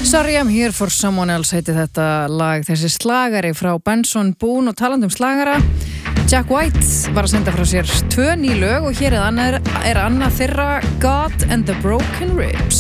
Sorry I'm here for someone else heiti þetta lag, þessi slagari frá Benson Boone og talandi slagara Jack White var að senda frá sér 2 ný lög og hér er annað þeirra God and the Broken Ribs